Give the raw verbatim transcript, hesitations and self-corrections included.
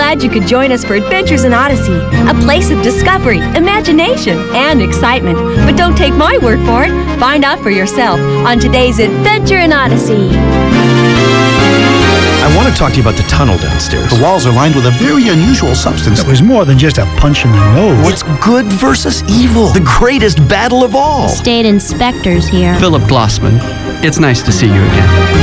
glad you could join us for Adventures in Odyssey, a place of discovery, imagination, and excitement. But don't take my word for it. Find out for yourself on today's Adventure in Odyssey. I want to talk to you about the tunnel downstairs. The walls are lined with a very unusual substance. It was more than just a punch in the nose. It's good versus evil. The greatest battle of all. State inspector's here. Philip Glossman. It's nice to see you again.